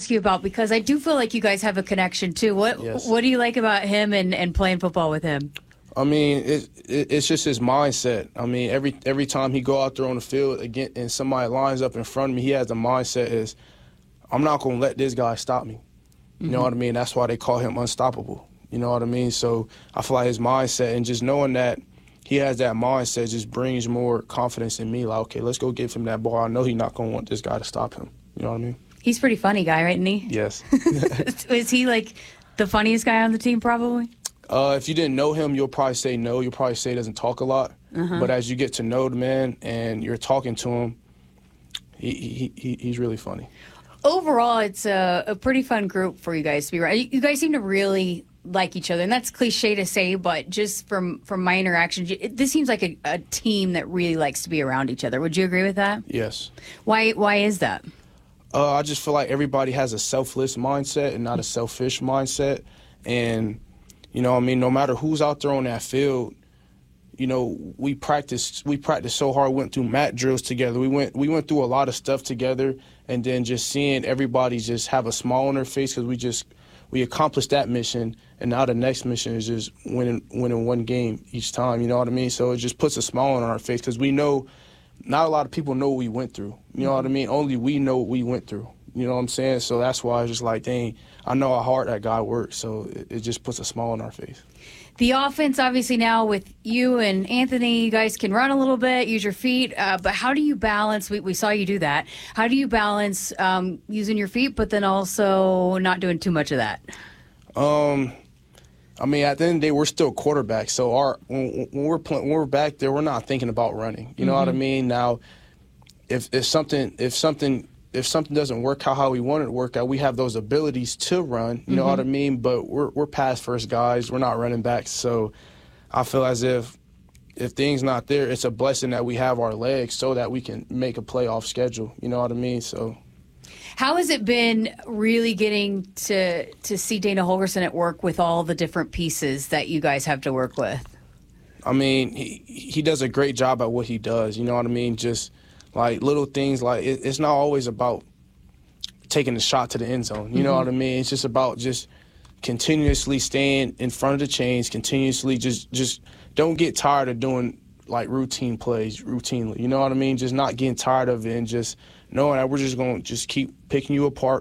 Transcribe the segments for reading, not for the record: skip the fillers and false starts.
ask you about, because I do feel like you guys have a connection too. What do you like about him and playing football with him? I mean, it's just his mindset. I mean, every time he go out there on the field again and somebody lines up in front of me, he has the mindset is, I'm not going to let this guy stop me. You know what I mean? That's why they call him unstoppable. You know what I mean? So I feel like his mindset and just knowing that he has that mindset just brings more confidence in me. Like, okay, let's go give him that ball. I know he's not going to want this guy to stop him. You know what I mean? He's a pretty funny guy, right, isn't he? Yes. Is he like the funniest guy on the team probably? If you didn't know him, you'll probably say no. You'll probably say he doesn't talk a lot. But as you get to know the man and you're talking to him, he's really funny. Overall, it's a pretty fun group for you guys to be around. You guys seem to really like each other, and that's cliche to say, but just from my interactions, this seems like a team that really likes to be around each other. Would you agree with that? Yes. Why is that? I just feel like everybody has a selfless mindset and not a selfish mindset. And, you know, I mean, no matter who's out there on that field, you know, we practiced so hard, went through mat drills together. We went through a lot of stuff together, and then just seeing everybody just have a smile on their face because we accomplished that mission, and now the next mission is just winning one game each time, you know what I mean? So it just puts a smile on our face because we know not a lot of people know what we went through, you know what I mean? Only we know what we went through, you know what I'm saying? So that's why it's just like, dang, I know how hard that guy worked, so it just puts a smile on our face. The offense, obviously now with you and Anthony, you guys can run a little bit, use your feet, but how do you balance, we saw you do that, how do you balance using your feet but then also not doing too much of that? I mean, at the end of the day, we're still quarterbacks, so when we're back there, we're not thinking about running, you know what I mean? Now, if something doesn't work out how we want it to work out, we have those abilities to run, you know what I mean? But we're pass first guys. We're not running backs. So I feel as if things not there, it's a blessing that we have our legs so that we can make a playoff schedule. You know what I mean? So how has it been really getting to see Dana Holgorsen at work with all the different pieces that you guys have to work with? I mean, he does a great job at what he does. You know what I mean? Just like little things, like it's not always about taking the shot to the end zone. You know what I mean? It's just about just continuously staying in front of the chains, continuously just don't get tired of doing like routine plays routinely. You know what I mean? Just not getting tired of it and just knowing that we're just going to just keep picking you apart.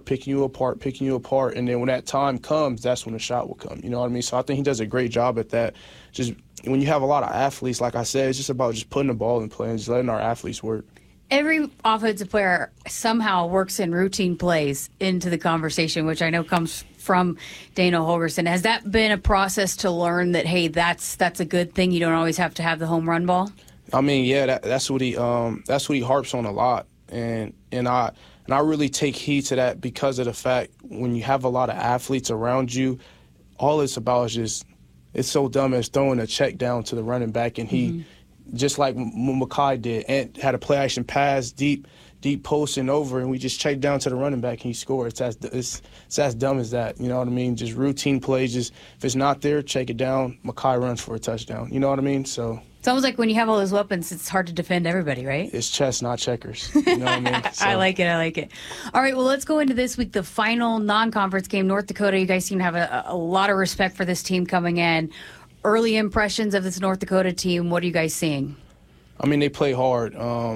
And then when that time comes, that's when the shot will come. You know what I mean? So I think he does a great job at that. Just when you have a lot of athletes, like I said, it's just about just putting the ball in play and just letting our athletes work. Every offensive player somehow works in routine plays into the conversation, which I know comes from Dana Holgorsen. Has that been a process to learn that, hey, that's a good thing? You don't always have to have the home run ball? I mean, yeah, that's what he harps on a lot. And I really take heed to that because of the fact when you have a lot of athletes around you, all it's about is just, it's so dumb as throwing a check down to the running back, and he just like Mekhi did, and had a play action pass deep post and over, and we just checked down to the running back and he scored. It's as dumb as that. You know what I mean? Just routine plays. Just if it's not there, check it down. Mekhi runs for a touchdown. You know what I mean? So it's almost like when you have all those weapons, it's hard to defend everybody, right? It's chess, not checkers. You know what I mean? So. I like it. All right, well, let's go into this week, the final non-conference game. North Dakota, you guys seem to have a lot of respect for this team coming in. Early impressions of this North Dakota team, what are you guys seeing? I mean, they play hard.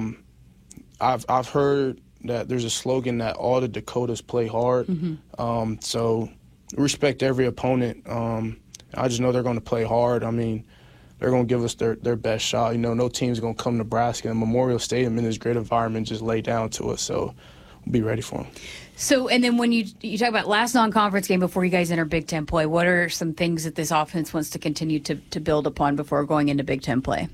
I've heard that there's a slogan that all the Dakotas play hard. So respect every opponent. I just know they're going to play hard. I mean, they're going to give us their best shot. You know, no team's going to come to Nebraska and Memorial Stadium in this great environment just lay down to us. So we'll be ready for them. So, and then when you talk about last non-conference game before you guys enter Big Ten play, what are some things that this offense wants to continue to build upon before going into Big Ten play?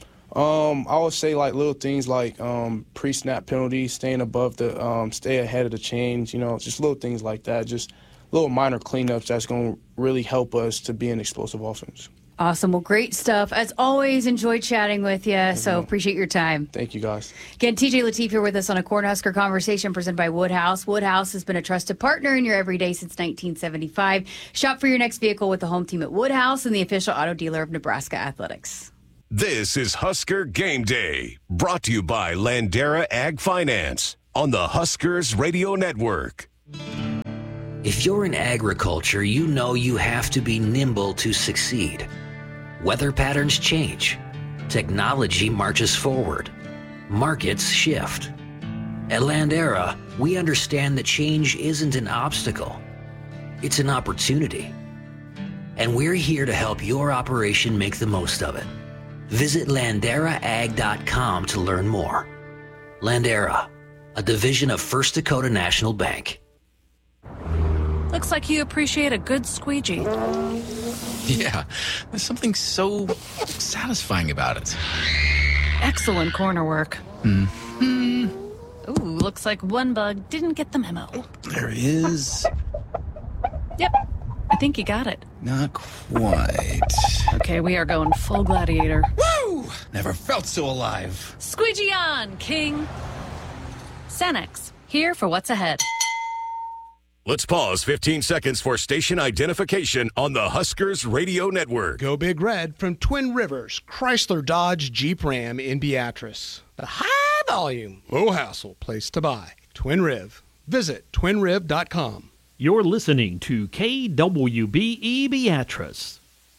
I would say like little things like pre-snap penalties, staying above the, stay ahead of the chains, you know, just little things like that, just little minor cleanups that's going to really help us to be an explosive offense. Awesome. Well, great stuff. As always, enjoyed chatting with you, so appreciate your time. Thank you, guys. Again, TJ Lateef here with us on a Cornhusker Conversation presented by Woodhouse. Woodhouse has been a trusted partner in your everyday since 1975. Shop for your next vehicle with the home team at Woodhouse and the official auto dealer of Nebraska Athletics. This is Husker Game Day, brought to you by Landera Ag Finance on the Huskers Radio Network. If you're in agriculture, you know you have to be nimble to succeed. Weather patterns change. Technology marches forward. Markets shift. At Landera, we understand that change isn't an obstacle. It's an opportunity. And we're here to help your operation make the most of it. Visit LanderaAg.com to learn more. Landera, a division of First Dakota National Bank. Looks like you appreciate a good squeegee. Yeah, there's something so satisfying about it. Excellent corner work. Mm-hmm. Ooh, looks like one bug didn't get the memo. There is. Yep, I think you got it. Not quite. Okay, we are going full gladiator. Woo! Never felt so alive. Squeegee on, King. Cenex, here for what's ahead. Let's pause 15 seconds for station identification on the Huskers Radio Network. Go Big Red from Twin Rivers, Chrysler Dodge Jeep Ram in Beatrice. The high volume, low hassle place to buy. Twin Riv. Visit twinriv.com. You're listening to KWBE Beatrice.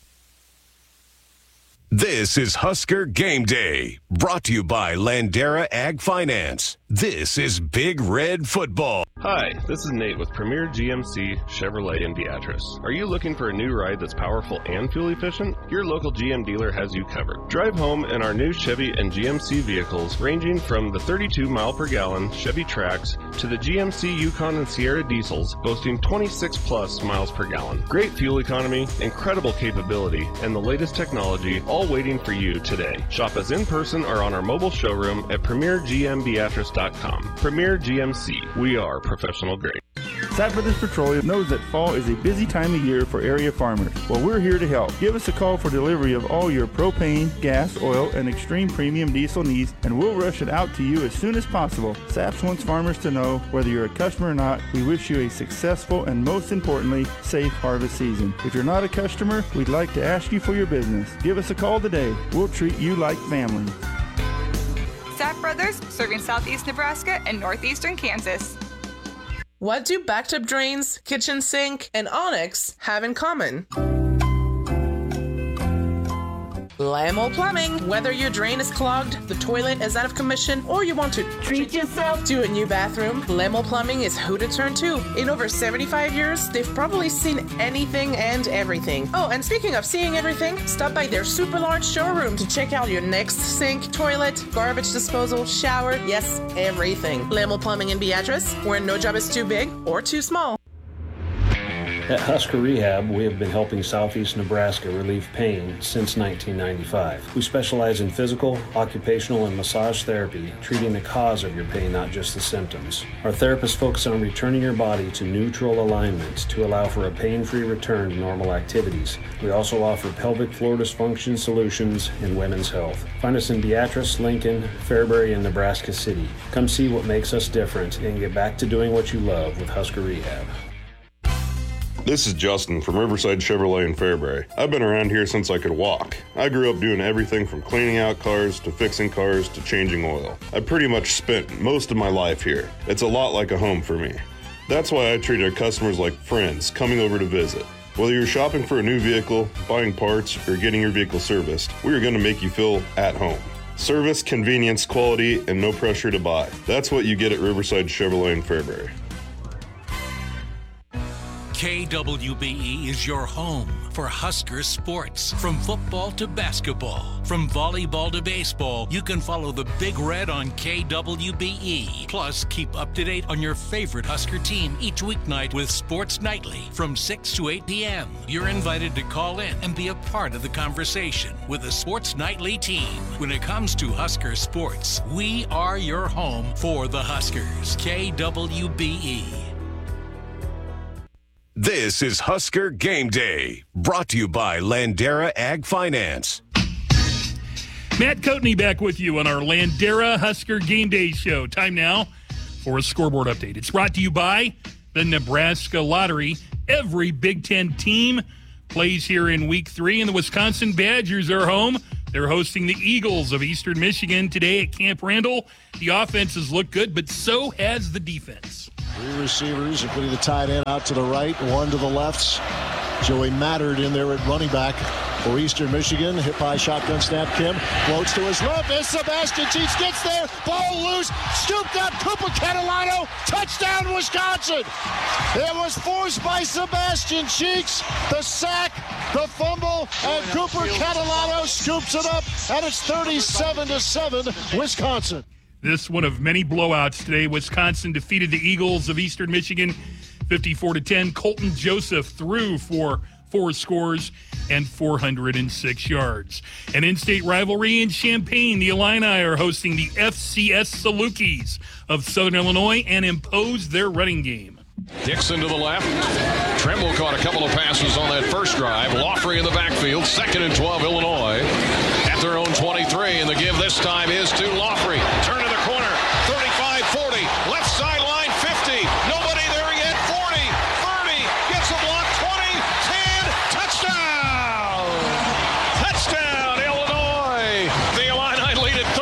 This is Husker Game Day, brought to you by Landera Ag Finance. This is Big Red Football. Hi, this is Nate with Premier GMC Chevrolet in Beatrice. Are you looking for a new ride that's powerful and fuel efficient? Your local GM dealer has you covered. Drive home in our new Chevy and GMC vehicles, ranging from the 32 mile per gallon Chevy Trax to the GMC Yukon and Sierra diesels, boasting 26 plus miles per gallon. Great fuel economy, incredible capability, and the latest technology, all waiting for you today. Shop us in person or on our mobile showroom at PremierGMBeatrice.com. Premier GMC. We are professional grade. Sapp Brothers Petroleum knows that fall is a busy time of year for area farmers. Well, we're here to help. Give us a call for delivery of all your propane, gas, oil, and extreme premium diesel needs, and we'll rush it out to you as soon as possible. Sapp wants farmers to know, whether you're a customer or not, we wish you a successful and, most importantly, safe harvest season. If you're not a customer, we'd like to ask you for your business. Give us a call today. We'll treat you like family. Sapp Brothers, serving southeast Nebraska and northeastern Kansas. What do bathtub drains, kitchen sink, and Onyx have in common? Lamo Plumbing. Whether your drain is clogged, the toilet is out of commission, or you want to treat yourself to a new bathroom, Lamo Plumbing is who to turn to. In over 75 years, they've probably seen anything and everything. Oh, and speaking of seeing everything, stop by their super large showroom to check out your next sink, toilet, garbage disposal, shower, yes, everything. Lamo Plumbing in Beatrice, where no job is too big or too small. At Husker Rehab, we have been helping Southeast Nebraska relieve pain since 1995. We specialize in physical, occupational, and massage therapy, treating the cause of your pain, not just the symptoms. Our therapists focus on returning your body to neutral alignment to allow for a pain-free return to normal activities. We also offer pelvic floor dysfunction solutions and women's health. Find us in Beatrice, Lincoln, Fairbury, and Nebraska City. Come see what makes us different and get back to doing what you love with Husker Rehab. This is Justin from Riverside Chevrolet in Fairbury. I've been around here since I could walk. I grew up doing everything from cleaning out cars to fixing cars to changing oil. I pretty much spent most of my life here. It's a lot like a home for me. That's why I treat our customers like friends coming over to visit. Whether you're shopping for a new vehicle, buying parts, or getting your vehicle serviced, we are going to make you feel at home. Service, convenience, quality, and no pressure to buy. That's what you get at Riverside Chevrolet in Fairbury. KWBE is your home for Husker sports. From football to basketball, from volleyball to baseball, you can follow the Big Red on KWBE. Plus, keep up to date on your favorite Husker team each weeknight with Sports Nightly from 6 to 8 p.m. You're invited to call in and be a part of the conversation with the Sports Nightly team. When it comes to Husker sports, we are your home for the Huskers. KWBE. This is Husker Game Day, brought to you by Landera Ag Finance. Matt Coatney back with you on our Landera Husker Game Day show. Time now for a scoreboard update. It's brought to you by the Nebraska Lottery. Every Big Ten team plays here in Week 3, and the Wisconsin Badgers are home. They're hosting the Eagles of Eastern Michigan today at Camp Randall. The offenses look good, but so has the defense. Three receivers, including the tight end out to the right, one to the left. Joey Mattard in there at running back for Eastern Michigan. Hip high shotgun snap. Kim floats to his left as Sebastian Cheeks gets there. Ball loose. Scooped up. Cooper Catalano. Touchdown, Wisconsin. It was forced by Sebastian Cheeks. The sack, the fumble, and Cooper Catalano scoops it up, and it's 37-7, Wisconsin. This one of many blowouts today. Wisconsin defeated the Eagles of Eastern Michigan 54-10. Colton Joseph threw for 4 scores and 406 yards. An in-state rivalry in Champaign. The Illini are hosting the FCS Salukis of Southern Illinois and impose their running game. Dixon to the left. Tremble caught a couple of passes on that first drive. Laughley in the backfield. 2nd and 12, Illinois. At their own 23, and the give this time is to Laughley. Turn to the corner. 35-40. Left sideline, 50. Nobody there yet. 40. 30. Gets a block. 20. 10. Touchdown! Touchdown, Illinois! The Illini lead at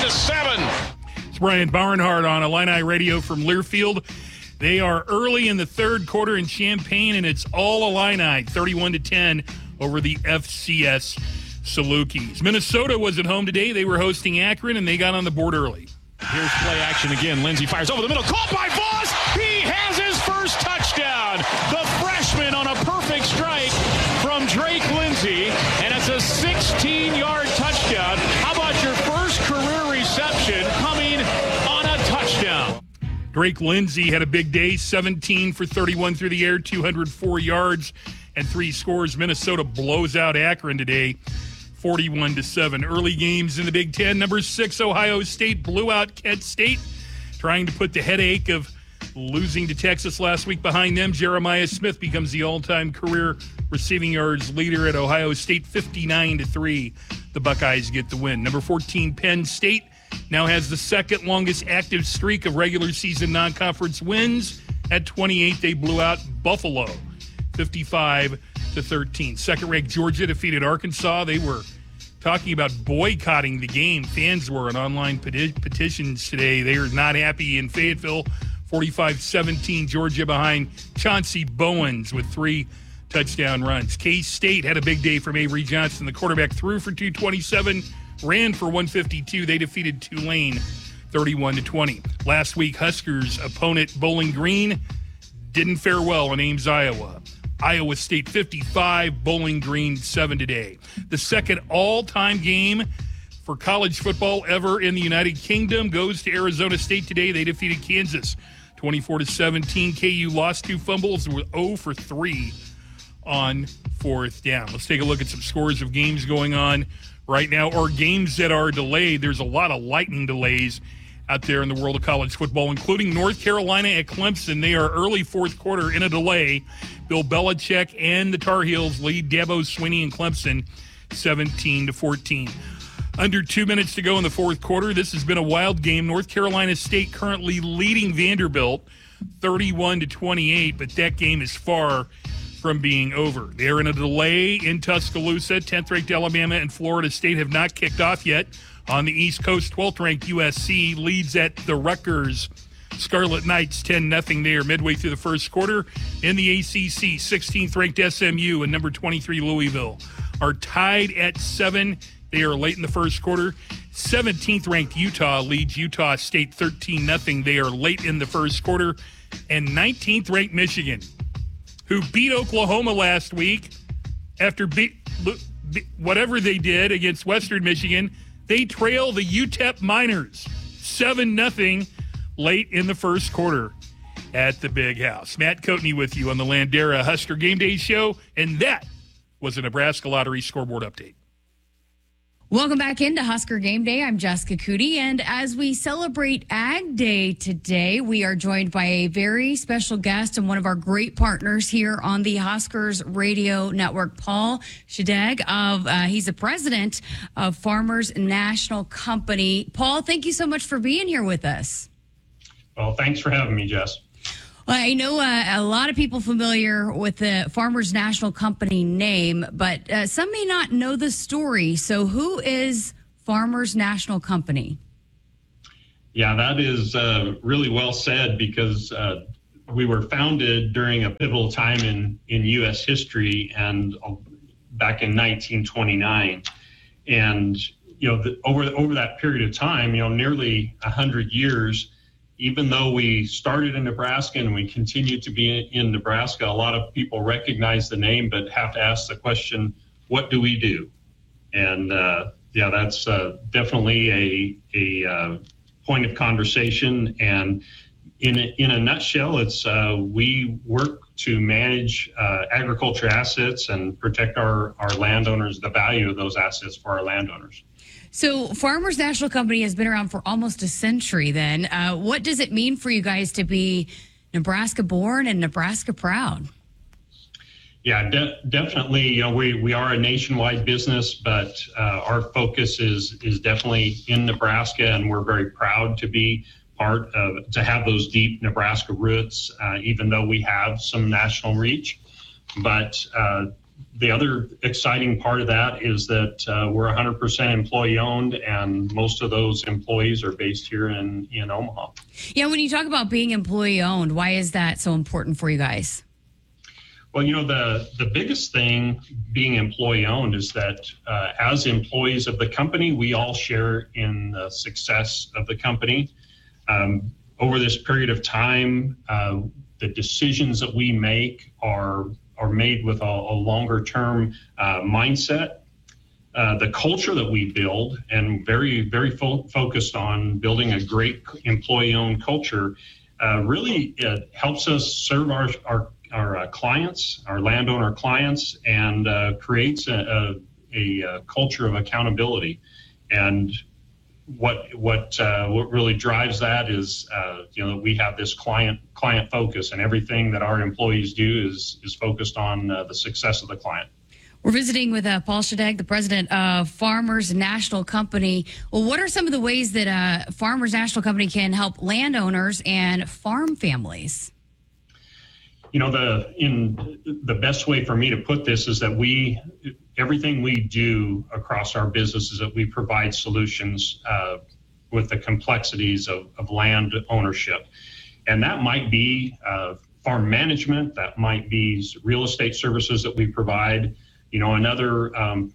13-7. It's Brian Barnhart on Illini Radio from Learfield. They are early in the third quarter in Champaign, and it's all Illini, 31-10 over the FCS Salukis. Minnesota was at home today. They were hosting Akron, and they got on the board early. Here's play action again. Lindsey fires over the middle. Caught by Voss. He has his first touchdown. The freshman on a perfect strike from Drake Lindsey, and it's a 16-yard touchdown. How about your first career reception coming on a touchdown? Drake Lindsey had a big day, 17 for 31 through the air, 204 yards and 3 scores. Minnesota blows out Akron today, 41-7. Early games in the Big Ten. Number 6, Ohio State blew out Kent State, trying to put the headache of losing to Texas last week behind them. Jeremiah Smith becomes the all-time career receiving yards leader at Ohio State, 59-3. The Buckeyes get the win. Number 14, Penn State now has the second longest active streak of regular season non-conference wins. At 28, they blew out Buffalo, 55-13. Second-ranked Georgia defeated Arkansas. They were talking about boycotting the game. Fans were on online petitions today. They are not happy in Fayetteville. 45-17, Georgia behind Chauncey Bowens with 3 touchdown runs. K-State had a big day from Avery Johnson. The quarterback threw for 227, ran for 152. They defeated Tulane 31-20. Last week, Huskers' opponent Bowling Green didn't fare well in Ames, Iowa. Iowa State 55, Bowling Green 7 today. The second all-time game for college football ever in the United Kingdom goes to Arizona State today. They defeated Kansas 24-17. KU lost 2 fumbles, with 0 for 3 on 4th down. Let's take a look at some scores of games going on right now, or games that are delayed. There's a lot of lightning delays out there in the world of college football, including North Carolina at Clemson. They are early 4th quarter in a delay. Bill Belichick and the Tar Heels lead Dabo Swinney and Clemson 17-14. Under 2 minutes to go in the 4th quarter. This has been a wild game. North Carolina State currently leading Vanderbilt 31-28, but that game is far from being over. They're in a delay in Tuscaloosa. 10th-ranked Alabama and Florida State have not kicked off yet. On the East Coast, 12th-ranked USC leads at the Rutgers Scarlet Knights 10-0 there midway through the first quarter. In the ACC, 16th-ranked SMU and number 23 Louisville are tied at 7. They are late in the first quarter. 17th-ranked Utah leads Utah State 13-0. They are late in the first quarter. And 19th-ranked Michigan, who beat Oklahoma last week after whatever they did against Western Michigan, they trail the UTEP Miners 7-0 late in the first quarter at the Big House. Matt Coatney with you on the Landera Husker Game Day Show, and that was a Nebraska Lottery scoreboard update. Welcome back into Husker Game Day. I'm Jessica Cootie, and as we celebrate Ag Day today, we are joined by a very special guest and one of our great partners here on the Huskers Radio Network, Paul Schadeg. He's the president of Farmers National Company. Paul, thank you so much for being here with us. Well, thanks for having me, Jess. Well, I know a lot of people familiar with the Farmers National Company name, but some may not know the story. So who is Farmers National Company? Yeah, that is really well said, because we were founded during a pivotal time in U.S. history, and back in 1929. And over that period of time, nearly 100 years, even though we started in Nebraska and we continue to be in Nebraska, a lot of people recognize the name but have to ask the question, what do we do? And that's definitely a point of conversation. And in a nutshell, it's we work to manage agriculture assets and protect our landowners, the value of those assets for our landowners. So Farmers National Company has been around for almost a century then. What does it mean for you guys to be Nebraska born and Nebraska proud? Yeah, definitely. We are a nationwide business, but our focus is definitely in Nebraska, and we're very proud to be to have those deep Nebraska roots, even though we have some national reach. But the other exciting part of that is that we're 100% employee owned, and most of those employees are based here in Omaha. Yeah, when you talk about being employee owned, why is that so important for you guys? Well, the biggest thing being employee owned is that as employees of the company, we all share in the success of the company. Over this period of time, the decisions that we make are made with a longer term mindset. The culture that we build, and very, very focused on building a great employee-owned culture, really helps us serve our clients, our landowner clients, and creates a culture of accountability. And what really drives that is we have this client focus, and everything that our employees do is focused on the success of the client. We're visiting with Paul Schadegg, the president of Farmers National Company. Well, what are some of the ways that Farmers National Company can help landowners and farm families? The best way for me to put this is that everything we do across our business is that we provide solutions with the complexities of land ownership. And that might be farm management, that might be real estate services that we provide. Another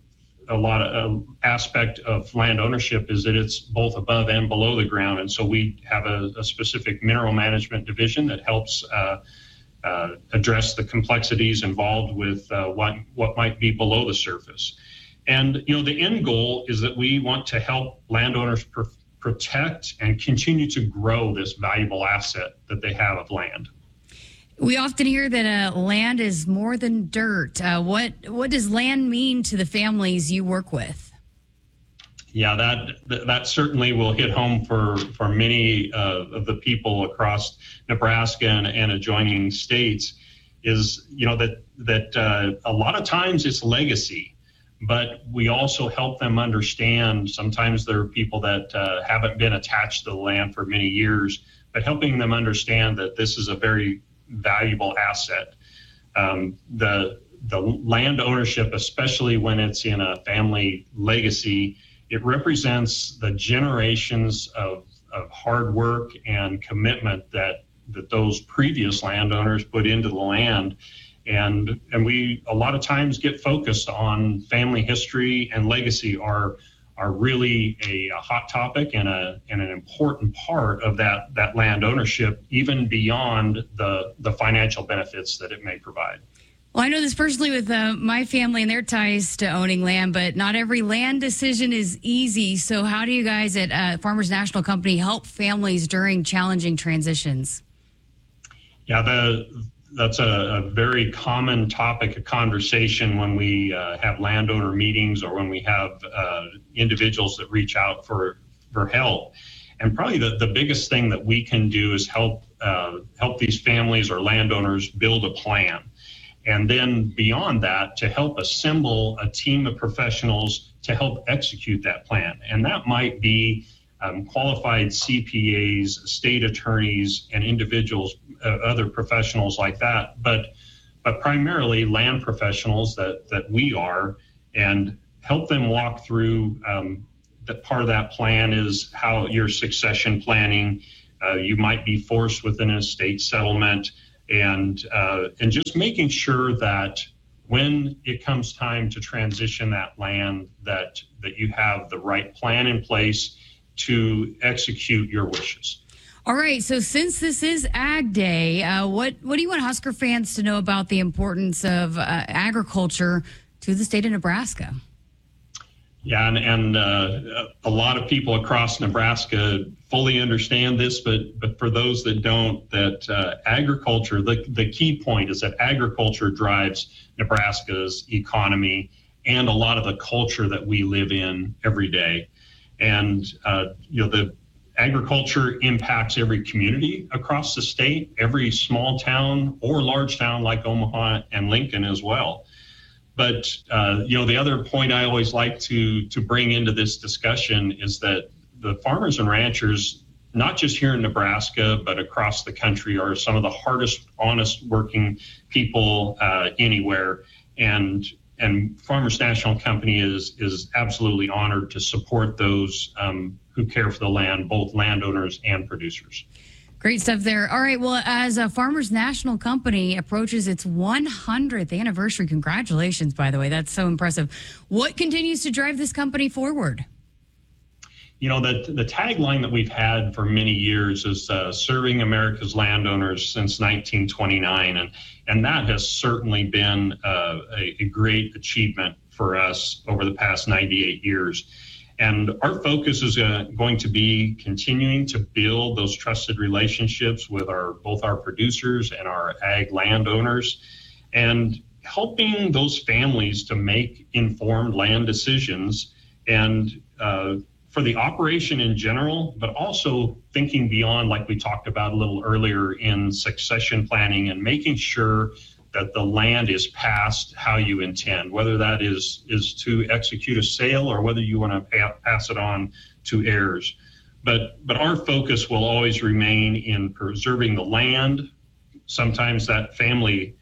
aspect of land ownership is that it's both above and below the ground. And so we have a specific mineral management division that helps address the complexities involved with what might be below the surface. And, the end goal is that we want to help landowners protect and continue to grow this valuable asset that they have of land. We often hear that land is more than dirt. What does land mean to the families you work with? Yeah, that certainly will hit home for many of the people across Nebraska and adjoining states. Is that a lot of times it's legacy, but we also help them understand. Sometimes there are people that haven't been attached to the land for many years, but helping them understand that this is a very valuable asset. The land ownership, especially when it's in a family legacy, it represents the generations of hard work and commitment that those previous landowners put into the land. And we a lot of times get focused on family history, and legacy are really a hot topic and an important part of that land ownership, even beyond the financial benefits that it may provide. Well, I know this personally with my family and their ties to owning land, but not every land decision is easy. So how do you guys at Farmers National Company help families during challenging transitions? Yeah, that's a very common topic of conversation when we have landowner meetings, or when we have individuals that reach out for help. And probably the biggest thing that we can do is help these families or landowners build a plan. And then beyond that, to help assemble a team of professionals to help execute that plan. And that might be qualified CPAs, state attorneys, and individuals, other professionals like that. But primarily land professionals that we are, and help them walk through that part of that plan is how your succession planning, You might be forced with an estate settlement, and just making sure that when it comes time to transition that land, that you have the right plan in place to execute your wishes. All right, so since this is Ag Day, what do you want Husker fans to know about the importance of agriculture to the state of Nebraska? Yeah, and a lot of people across Nebraska fully understand this, but for those that don't, that agriculture, the key point is that agriculture drives Nebraska's economy and a lot of the culture that we live in every day. And, the agriculture impacts every community across the state, every small town or large town like Omaha and Lincoln as well. But, the other point I always like to bring into this discussion is that the farmers and ranchers, not just here in Nebraska, but across the country, are some of the hardest, honest working people anywhere. And Farmers National Company is absolutely honored to support those who care for the land, both landowners and producers. Great stuff there. All right, well, as Farmers National Company approaches its 100th anniversary, congratulations, by the way. That's so impressive. What continues to drive this company forward? The tagline that we've had for many years is serving America's landowners since 1929, and that has certainly been a great achievement for us over the past 98 years. And our focus is going to be continuing to build those trusted relationships with both our producers and our ag landowners, and helping those families to make informed land decisions and for the operation in general, but also thinking beyond, like we talked about a little earlier, in succession planning and making sure that the land is passed how you intend, whether that is to execute a sale or whether you want to pass it on to heirs. But our focus will always remain in preserving the land, sometimes that family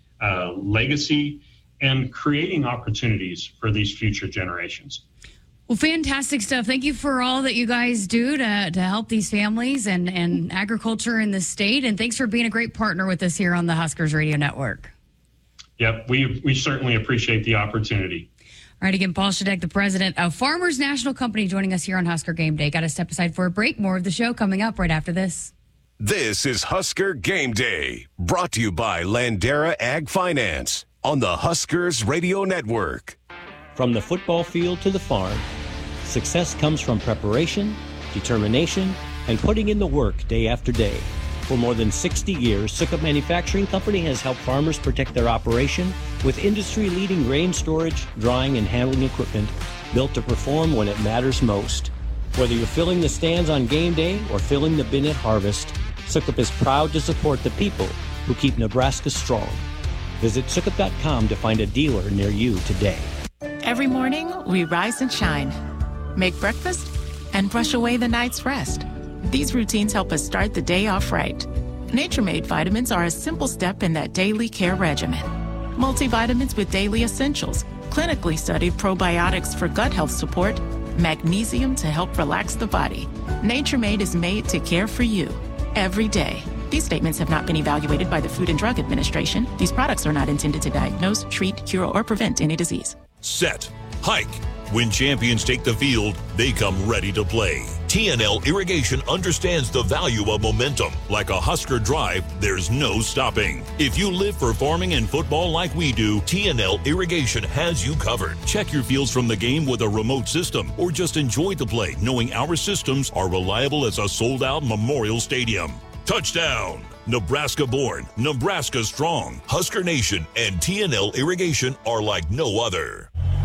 legacy, and creating opportunities for these future generations. Well, fantastic stuff. Thank you for all that you guys do to help these families and agriculture in the state. And thanks for being a great partner with us here on the Huskers Radio Network. Yep, we certainly appreciate the opportunity. All right, again, Paul Schadek, the president of Farmers National Company, joining us here on Husker Game Day. Got to step aside for a break. More of the show coming up right after this. This is Husker Game Day, brought to you by Landera Ag Finance on the Huskers Radio Network. From the football field to the farm, success comes from preparation, determination, and putting in the work day after day. For more than 60 years, Sukup Manufacturing Company has helped farmers protect their operation with industry-leading grain storage, drying, and handling equipment built to perform when it matters most. Whether you're filling the stands on game day or filling the bin at harvest, Sukup is proud to support the people who keep Nebraska strong. Visit Sukup.com to find a dealer near you today. Every morning, we rise and shine, make breakfast, and brush away the night's rest. These routines help us start the day off right. Nature-Made vitamins are a simple step in that daily care regimen. Multivitamins with daily essentials, clinically studied probiotics for gut health support, magnesium to help relax the body. Nature-Made is made to care for you every day. These statements have not been evaluated by the Food and Drug Administration. These products are not intended to diagnose, treat, cure, or prevent any disease. Set. Hike. When champions take the field, they come ready to play. TNL Irrigation understands the value of momentum. Like a Husker drive, there's no stopping. If you live for farming and football like we do, TNL Irrigation has you covered. Check your fields from the game with a remote system, or just enjoy the play knowing our systems are reliable as a sold-out Memorial Stadium. Touchdown! Nebraska born, Nebraska strong. Husker Nation and TNL Irrigation are like no other.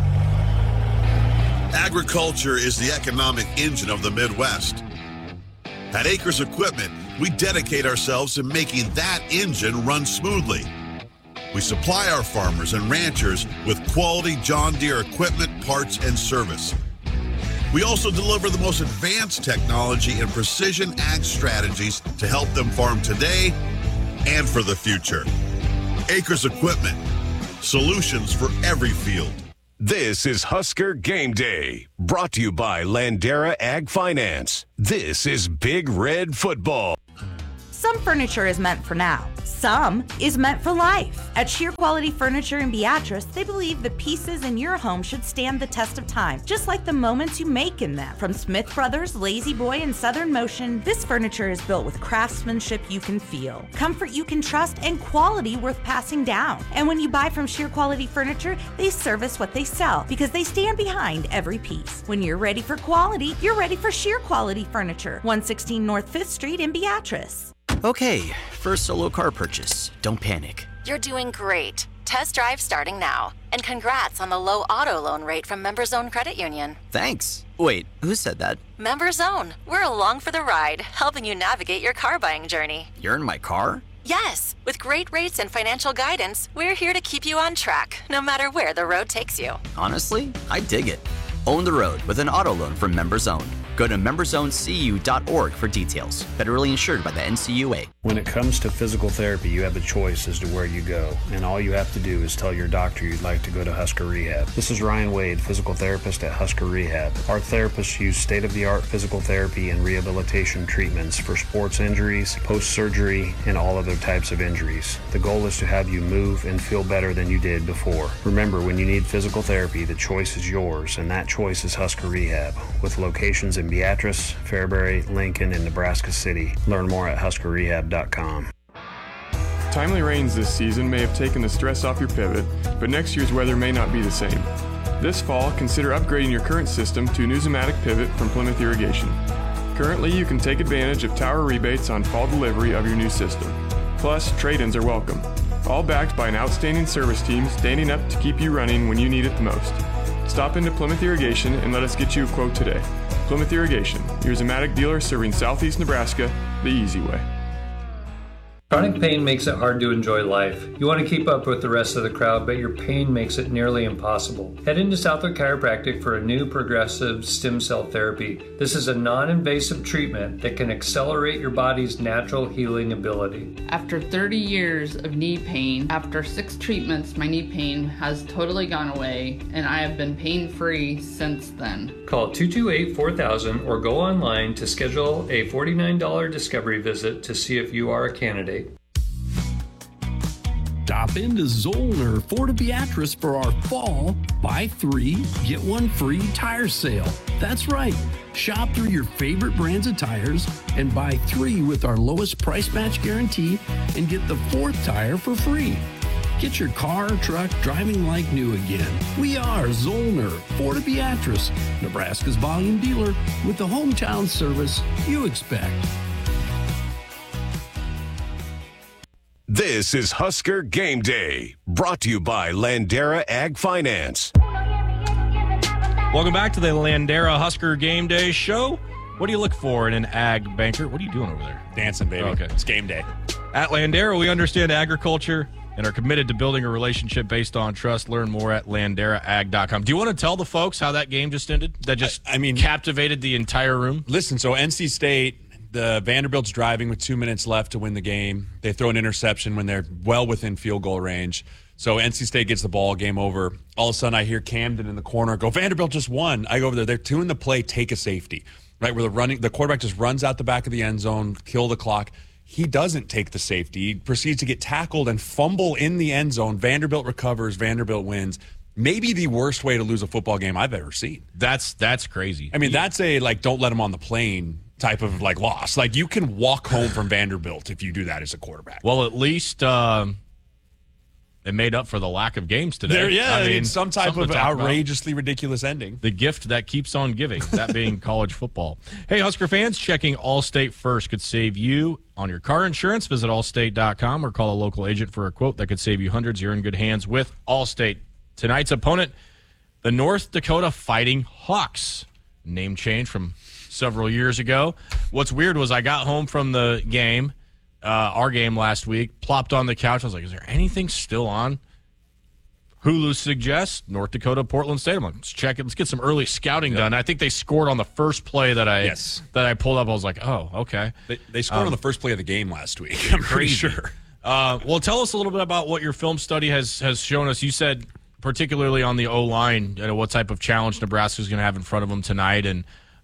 Agriculture is the economic engine of the Midwest. At Acres Equipment, we dedicate ourselves to making that engine run smoothly. We supply our farmers and ranchers with quality John Deere equipment, parts, and service. We also deliver the most advanced technology and precision ag strategies to help them farm today and for the future. Acres Equipment, solutions for every field. This is Husker Game Day, brought to you by Landera Ag Finance. This is Big Red Football. Some furniture is meant for now. Some is meant for life. At Sheer Quality Furniture in Beatrice, they believe the pieces in your home should stand the test of time, just like the moments you make in them. From Smith Brothers, Lazy Boy, and Southern Motion, this furniture is built with craftsmanship you can feel, comfort you can trust, and quality worth passing down. And when you buy from Sheer Quality Furniture, they service what they sell because they stand behind every piece. When you're ready for quality, you're ready for Sheer Quality Furniture, 116 North 5th Street in Beatrice. Okay, first solo car purchase. Don't panic. You're doing great. Test drive starting now. And congrats on the low auto loan rate from MemberZone Credit Union. Thanks. Wait, who said that? MemberZone. We're along for the ride, helping you navigate your car buying journey. You're in my car? Yes. With great rates and financial guidance, we're here to keep you on track, no matter where the road takes you. Honestly, I dig it. Own the road with an auto loan from MemberZone. Go to memberzonecu.org for details. Federally insured by the NCUA. When it comes to physical therapy, you have a choice as to where you go, and all you have to do is tell your doctor you'd like to go to Husker Rehab. This is Ryan Wade, physical therapist at Husker Rehab. Our therapists use state-of-the-art physical therapy and rehabilitation treatments for sports injuries, post-surgery, and all other types of injuries. The goal is to have you move and feel better than you did before. Remember, when you need physical therapy, the choice is yours, and that choice is Husker Rehab, with locations in Beatrice, Fairbury, Lincoln, and Nebraska City. Learn more at huskerrehab.com. Timely rains this season may have taken the stress off your pivot, but next year's weather may not be the same. This fall, consider upgrading your current system to a new Zimmatic pivot from Plymouth Irrigation. Currently, you can take advantage of tower rebates on fall delivery of your new system. Plus, trade-ins are welcome. All backed by an outstanding service team standing up to keep you running when you need it the most. Stop into Plymouth Irrigation and let us get you a quote today. Plymouth Irrigation, your Zimmatic dealer serving southeast Nebraska the easy way. Chronic pain makes it hard to enjoy life. You want to keep up with the rest of the crowd, but your pain makes it nearly impossible. Head into Southwood Chiropractic for a new progressive stem cell therapy. This is a non-invasive treatment that can accelerate your body's natural healing ability. After 30 years of knee pain, after 6 treatments, my knee pain has totally gone away, and I have been pain-free since then. Call 228-4000 or go online to schedule a $49 discovery visit to see if you are a candidate. Stop into Zollner Ford Beatrice for our fall buy 3, get 1 free tire sale. That's right. Shop through your favorite brands of tires and buy 3 with our lowest price match guarantee and get the 4th tire for free. Get your car or truck driving like new again. We are Zollner Ford Beatrice, Nebraska's volume dealer with the hometown service you expect. This is Husker Game Day, brought to you by Landera Ag Finance. Welcome back to the Landera Husker Game Day show. What do you look for in an ag banker? What are you doing over there? Dancing, baby. Oh, okay. It's game day. At Landera, we understand agriculture and are committed to building a relationship based on trust. Learn more at LanderaAg.com. Do you want to tell the folks how that game just ended? That just captivated the entire room? Listen, so NC State, the Vanderbilt's driving with 2 minutes left to win the game. They throw an interception when they're well within field goal range. So NC State gets the ball, game over. All of a sudden, I hear Camden in the corner go, Vanderbilt just won. I go over there. They're doing the play, take a safety, right? Where the quarterback just runs out the back of the end zone, kill the clock. He doesn't take the safety. He proceeds to get tackled and fumble in the end zone. Vanderbilt recovers. Vanderbilt wins. Maybe the worst way to lose a football game I've ever seen. That's crazy. I mean, that's a, don't let him on the plane type of, loss. You can walk home from Vanderbilt if you do that as a quarterback. Well, at least it made up for the lack of games today. I mean, some type of outrageously ridiculous ending. The gift that keeps on giving, that being college football. Hey, Husker fans, checking Allstate First could save you on your car insurance. Visit allstate.com or call a local agent for a quote that could save you hundreds. You're in good hands with Allstate. Tonight's opponent, the North Dakota Fighting Hawks. Name change from several years ago. What's weird was I got home from the game, our game last week, plopped on the couch. I was like, is there anything still on? Hulu suggests North Dakota, Portland State. I'm like, let's check it. Let's get some early scouting done. I think they scored on the first play that I pulled up. I was like, oh, okay. They scored on the first play of the game last week. I'm pretty sure. Well, tell us a little bit about what your film study has shown us. You said particularly on the O-line, what type of challenge Nebraska is going to have in front of them tonight. And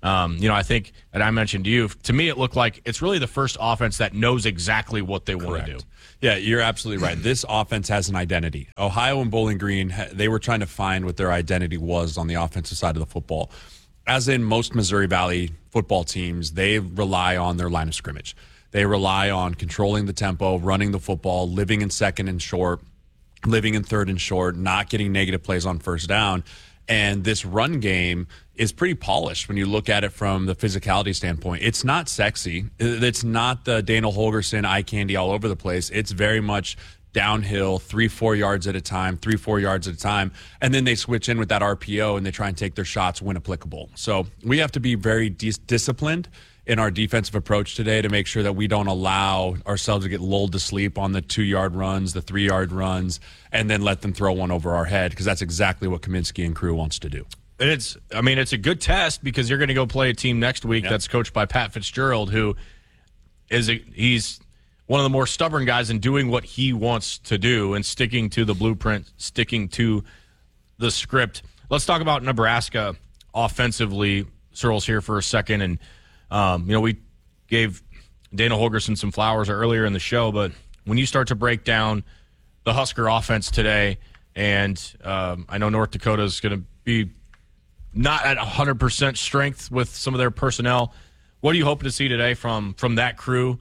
I think, and I mentioned to you, to me, it looked like it's really the first offense that knows exactly what they want to do. Yeah, you're absolutely right. This offense has an identity. Ohio and Bowling Green, they were trying to find what their identity was on the offensive side of the football. As in most Missouri Valley football teams, they rely on their line of scrimmage. They rely on controlling the tempo, running the football, living in second and short, living in third and short, not getting negative plays on first down. And this run game is pretty polished when you look at it from the physicality standpoint. It's not sexy. It's not the Dana Holgorsen eye candy all over the place. It's very much downhill, 3-4 yards at a time, 3-4 yards at a time. And then they switch in with that RPO and they try and take their shots when applicable. So we have to be very disciplined in our defensive approach today to make sure that we don't allow ourselves to get lulled to sleep on the 2-yard runs, the 3-yard runs, and then let them throw one over our head, because that's exactly what Kaminsky and crew wants to do. And it's a good test, because you're going to go play a team next week that's coached by Pat Fitzgerald, who he's one of the more stubborn guys in doing what he wants to do and sticking to the blueprint, sticking to the script. Let's talk about Nebraska offensively. Searle's here for a second, and we gave Dana Holgorsen some flowers earlier in the show, but when you start to break down the Husker offense today, and I know North Dakota is going to be not at 100% strength with some of their personnel, what are you hoping to see today from that crew,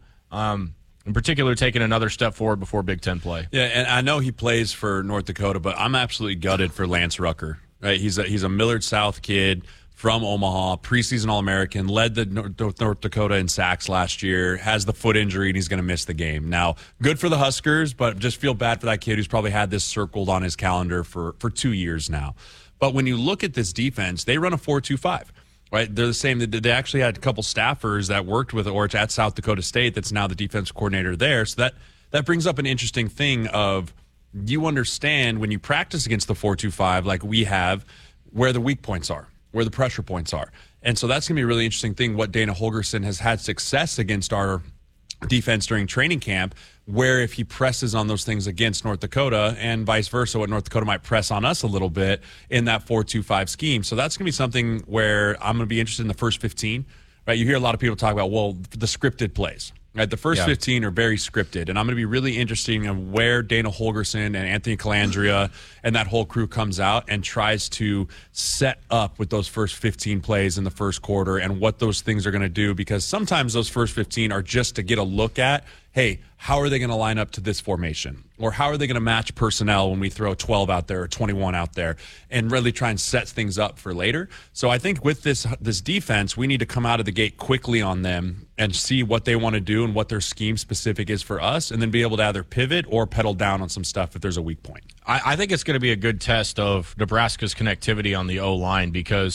in particular taking another step forward before Big Ten play? Yeah, and I know he plays for North Dakota, but I'm absolutely gutted for Lance Rucker. Right? He's a Millard South kid from Omaha, preseason All-American, led the North Dakota in sacks last year, has the foot injury, and he's going to miss the game. Now, good for the Huskers, but just feel bad for that kid who's probably had this circled on his calendar for 2 years now. But when you look at this defense, they run a 4-2-5. Right, they're the same. They actually had a couple staffers that worked with Orch at South Dakota State. That's now the defensive coordinator there. So that brings up an interesting thing of, you understand when you practice against the 4-2-5 like we have, where the weak points are, where the pressure points are. And so that's going to be a really interesting thing, what Dana Holgorsen has had success against our defense during training camp, where if he presses on those things against North Dakota and vice versa, what North Dakota might press on us a little bit in that 4-2-5 scheme. So that's going to be something where I'm going to be interested in the first 15. Right? You hear a lot of people talk about, the scripted plays. Right? The first 15 are very scripted, and I'm going to be really interested in where Dana Holgorsen and Anthony Calandria and that whole crew comes out and tries to set up with those first 15 plays in the first quarter and what those things are going to do, because sometimes those first 15 are just to get a look at, hey, how are they going to line up to this formation? Or how are they going to match personnel when we throw 12 out there or 21 out there, and really try and set things up for later? So I think with this defense, we need to come out of the gate quickly on them and see what they want to do and what their scheme specific is for us, and then be able to either pivot or pedal down on some stuff if there's a weak point. I think it's going to be a good test of Nebraska's connectivity on the O-line, because,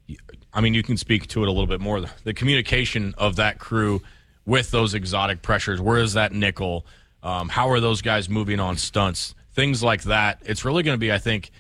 you can speak to it a little bit more. The communication of that crew with those exotic pressures. Where is that nickel? How are those guys moving on stunts? Things like that. It's really going to be, I think,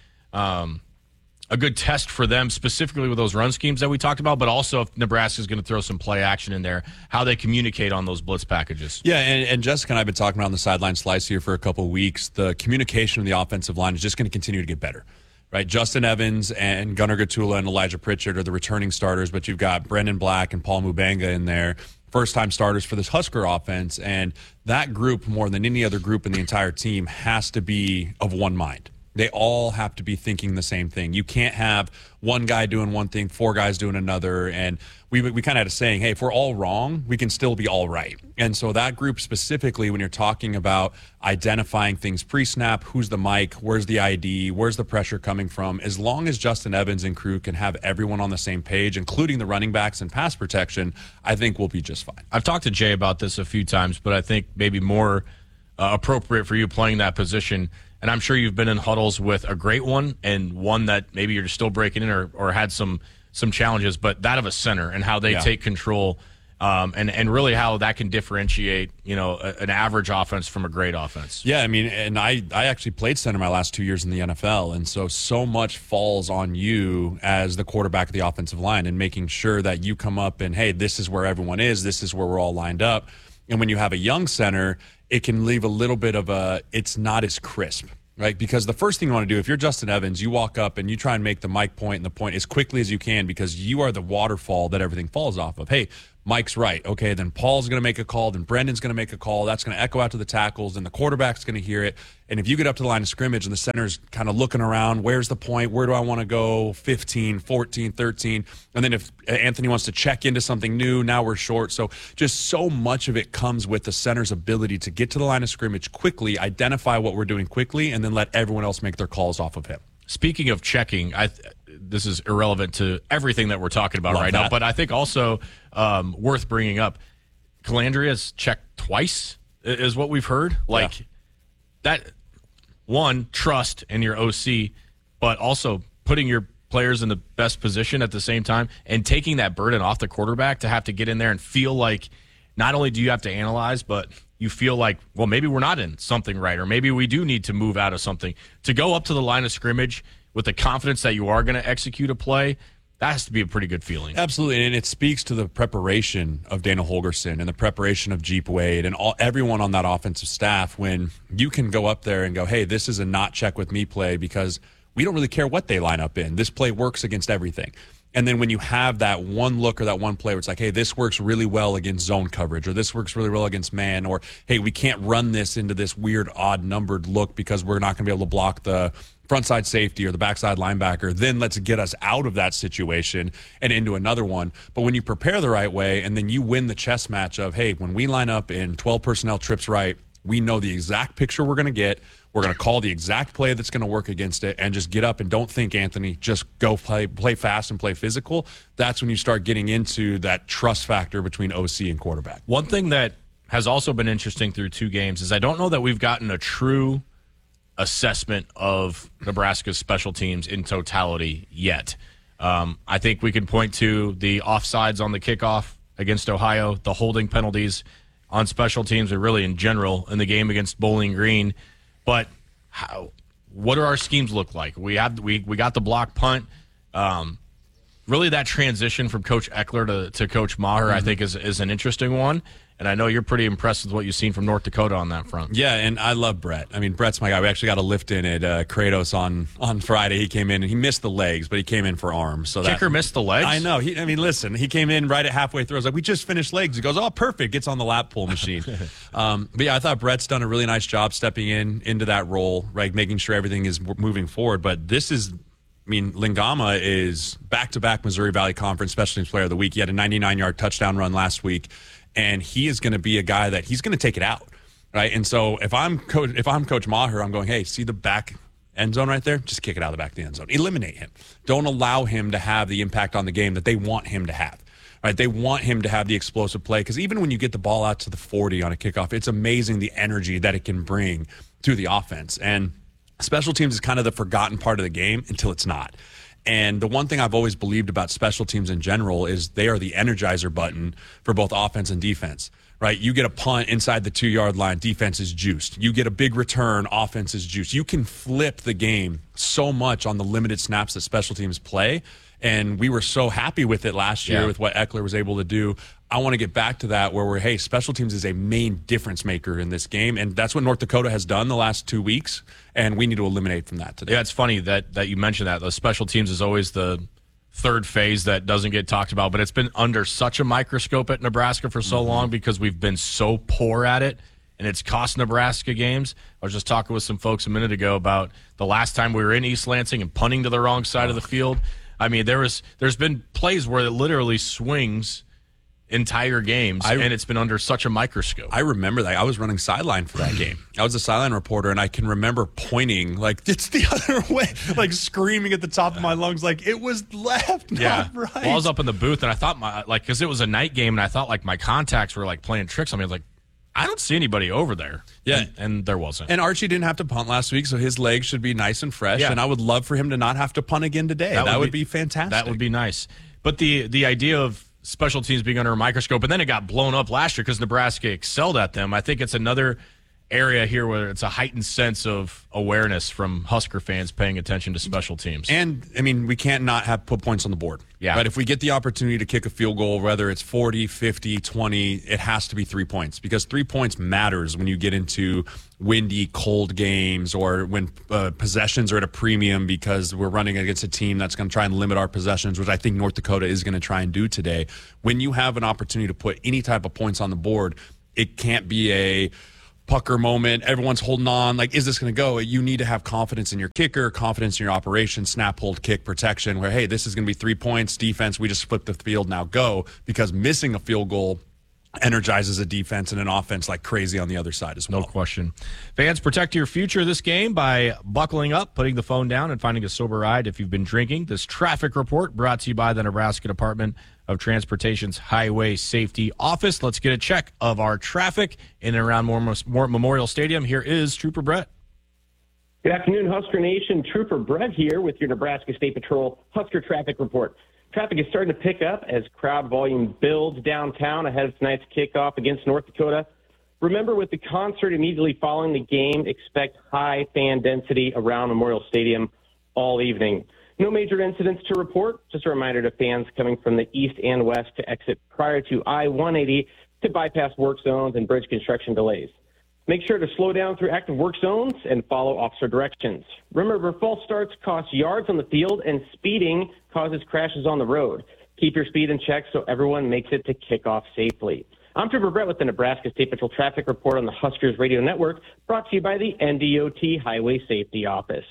a good test for them, specifically with those run schemes that we talked about, but also if Nebraska is going to throw some play action in there, how they communicate on those blitz packages. Yeah, and Jessica and I have been talking about on the sideline slice here for a couple of weeks. The communication of the offensive line is just going to continue to get better. Right, Justin Evans and Gunnar Gatula and Elijah Pritchard are the returning starters, but you've got Brendan Black and Paul Mubanga in there, first-time starters for this Husker offense, and that group, more than any other group in the entire team, has to be of one mind. They all have to be thinking the same thing. You can't have one guy doing one thing, 4 guys doing another. And we kind of had a saying, hey, if we're all wrong, we can still be all right. And so that group specifically, when you're talking about identifying things pre-snap, who's the mic, where's the ID, where's the pressure coming from, as long as Justin Evans and crew can have everyone on the same page, including the running backs and pass protection, I think we'll be just fine. I've talked to Jay about this a few times, but I think maybe more appropriate for you playing that position. And I'm sure you've been in huddles with a great one and one that maybe you're still breaking in or had some challenges, but that of a center and how they take control and really how that can differentiate, an average offense from a great offense. Yeah, and I actually played center my last 2 years in the NFL, and so much falls on you as the quarterback of the offensive line and making sure that you come up and, hey, this is where everyone is, this is where we're all lined up. And when you have a young center, it can leave a little bit of it's not as crisp. right? Because the first thing you want to do, if you're Justin Evans, you walk up and you try and make the Mike point and the point as quickly as you can because you are the waterfall that everything falls off of. Hey, Mike's right. Okay, then Paul's going to make a call. Then Brendan's going to make a call. That's going to echo out to the tackles. Then the quarterback's going to hear it. And if you get up to the line of scrimmage and the center's kind of looking around, where's the point? Where do I want to go? 15, 14, 13. And then if Anthony wants to check into something new, now we're short. So just so much of it comes with the center's ability to get to the line of scrimmage quickly, identify what we're doing quickly, and then let everyone else make their calls off of him. Speaking of checking, this is irrelevant to everything that we're talking about right now, but I think also worth bringing up, Calandria's checked twice is what we've heard. That, one, trust in your OC, but also putting your players in the best position at the same time and taking that burden off the quarterback to have to get in there and feel like not only do you have to analyze, but you feel like, well, maybe we're not in something right, or maybe we do need to move out of something. To go up to the line of scrimmage with the confidence that you are going to execute a play, that has to be a pretty good feeling. Absolutely, and it speaks to the preparation of Dana Holgorsen and the preparation of Jeep Wade and everyone on that offensive staff when you can go up there and go, hey, this is a not check with me play because we don't really care what they line up in. This play works against everything. And then when you have that one look or that one play where it's like, hey, this works really well against zone coverage, or this works really well against man, or hey, we can't run this into this weird odd numbered look because we're not going to be able to block the frontside safety or the backside linebacker, then let's get us out of that situation and into another one. But when you prepare the right way and then you win the chess match of, hey, when we line up in 12 personnel trips right, we know the exact picture we're going to get. We're going to call the exact play that's going to work against it and just get up and don't think, Anthony, just go play fast and play physical. That's when you start getting into that trust factor between OC and quarterback. One thing that has also been interesting through two games is I don't know that we've gotten a true assessment of Nebraska's special teams in totality yet. I think we can point to the offsides on the kickoff against Ohio, the holding penalties on special teams, or really in general in the game against Bowling Green. But what do our schemes look like? We got the block punt. Really, that transition from Coach Eckler to Coach Maher, I think, is an interesting one. And I know you're pretty impressed with what you've seen from North Dakota on that front. Yeah, and I love Brett. I mean, Brett's my guy. We actually got a lift in at Kratos on Friday. He came in and he missed the legs, but he came in for arms. So Kicker missed the legs? I know. Listen, he came in right at halfway through. I was like, we just finished legs. He goes, oh, perfect. Gets on the lap pull machine. But yeah, I thought Brett's done a really nice job stepping into that role, right, making sure everything is moving forward. But this is, Lingama is back-to-back Missouri Valley Conference Special Teams Player of the Week. He had a 99-yard touchdown run last week. And he is going to be a guy that he's going to take it out, right? And so if I'm Coach Maher, I'm going, hey, see the back end zone right there? Just kick it out of the back of the end zone. Eliminate him. Don't allow him to have the impact on the game that they want him to have, right? They want him to have the explosive play because even when you get the ball out to the 40 on a kickoff, it's amazing the energy that it can bring to the offense. And special teams is kind of the forgotten part of the game until it's not. And the one thing I've always believed about special teams in general is they are the energizer button for both offense and defense, right? You get a punt inside the 2-yard line, defense is juiced. You get a big return, offense is juiced. You can flip the game so much on the limited snaps that special teams play. And we were so happy with it last year with what Eckler was able to do. I want to get back to that where special teams is a main difference maker in this game. And that's what North Dakota has done the last 2 weeks. And we need to eliminate from that today. Yeah, it's funny that you mentioned that. The special teams is always the third phase that doesn't get talked about. But it's been under such a microscope at Nebraska for so long because we've been so poor at it. And it's cost Nebraska games. I was just talking with some folks a minute ago about the last time we were in East Lansing and punting to the wrong side of the field. I mean, there's been plays where it literally swings entire games, and it's been under such a microscope. I remember that. I was running sideline for that game. I was a sideline reporter, and I can remember pointing, like, it's the other way, like screaming at the top of my lungs, like, it was left, not right. Well, I was up in the booth, and I thought, because it was a night game, and I thought, my contacts were, playing tricks on me. I was like, I don't see anybody over there. Yeah. And there wasn't. And Archie didn't have to punt last week, so his legs should be nice and fresh. Yeah. And I would love for him to not have to punt again today. That would be fantastic. That would be nice. But the idea of special teams being under a microscope, and then it got blown up last year because Nebraska excelled at them. I think it's another area here where it's a heightened sense of awareness from Husker fans paying attention to special teams. And, I mean, we can't not have put points on the board. Yeah. Right? If we get the opportunity to kick a field goal, whether it's 40, 50, 20, it has to be 3 points because 3 points matters when you get into windy, cold games or when possessions are at a premium because we're running against a team that's going to try and limit our possessions, which I think North Dakota is going to try and do today. When you have an opportunity to put any type of points on the board, it can't be a pucker moment. Everyone's holding on. Like, is this going to go? You need to have confidence in your kicker, confidence in your operation, snap, hold, kick, protection, where, hey, this is going to be 3 points. Defense, we just flip the field, now go. Because missing a field goal energizes a defense and an offense like crazy on the other side as well. No question. Fans, protect your future this game by buckling up, putting the phone down, and finding a sober ride if you've been drinking. This traffic report brought to you by the Nebraska Department of Transportation's Highway Safety Office. Let's get a check of our traffic in and around Memorial Stadium. Here is Trooper Brett. Good afternoon, Husker Nation. Trooper Brett here with your Nebraska State Patrol Husker Traffic Report. Traffic is starting to pick up as crowd volume builds downtown ahead of tonight's kickoff against North Dakota. Remember, with the concert immediately following the game, expect high fan density around Memorial Stadium all evening. No major incidents to report. Just a reminder to fans coming from the east and west to exit prior to I-180 to bypass work zones and bridge construction delays. Make sure to slow down through active work zones and follow officer directions. Remember, false starts cost yards on the field and speeding causes crashes on the road. Keep your speed in check so everyone makes it to kickoff safely. I'm Trooper Brett with the Nebraska State Patrol Traffic Report on the Huskers Radio Network, brought to you by the NDOT Highway Safety Office.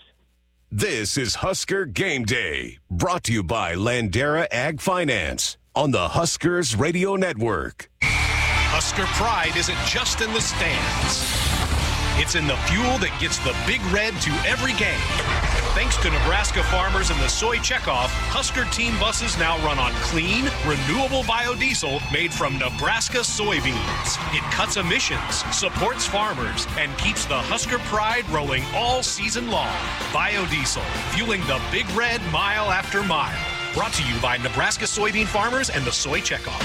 This is Husker Game Day, brought to you by Landera Ag Finance on the Huskers Radio Network. Husker pride isn't just in the stands. It's in the fuel that gets the Big Red to every game. Thanks to Nebraska farmers and the soy checkoff, Husker team buses now run on clean, renewable biodiesel made from Nebraska soybeans. It cuts emissions, supports farmers, and keeps the Husker pride rolling all season long. Biodiesel, fueling the Big Red mile after mile. Brought to you by Nebraska soybean farmers and the soy checkoff.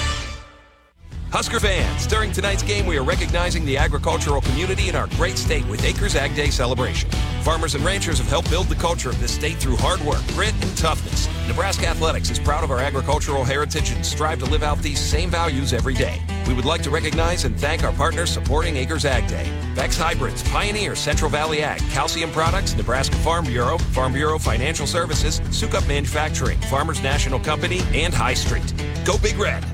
Husker fans, during tonight's game, we are recognizing the agricultural community in our great state with Acres Ag Day celebration. Farmers and ranchers have helped build the culture of this state through hard work, grit, and toughness. Nebraska Athletics is proud of our agricultural heritage and strive to live out these same values every day. We would like to recognize and thank our partners supporting Acres Ag Day. Vex Hybrids, Pioneer, Central Valley Ag, Calcium Products, Nebraska Farm Bureau Financial Services, Sukup Manufacturing, Farmers National Company, and High Street. Go Big Red!